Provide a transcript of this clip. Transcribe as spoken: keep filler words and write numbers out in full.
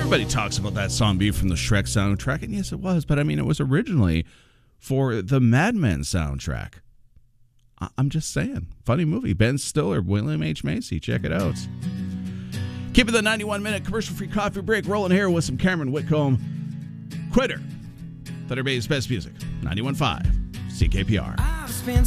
Everybody talks about that song being from the Shrek soundtrack, and yes, it was. But I mean, it was originally for the Mad Men soundtrack. I- I'm just saying. Funny movie. Ben Stiller, William H. Macy. Check it out. Keeping the ninety-one minute commercial-free coffee break rolling here with some Cameron Whitcomb. Quitter. Thunder Bay's best music. ninety-one point five C K P R. I've spent